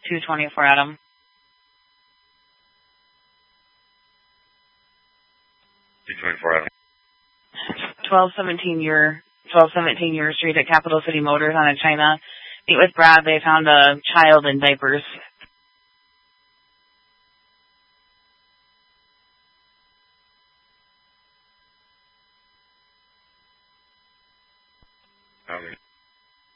224, Adam. 224, Adam. 1217 Year Street at Capital City Motors on a China. Meet with Brad. They found a child in diapers.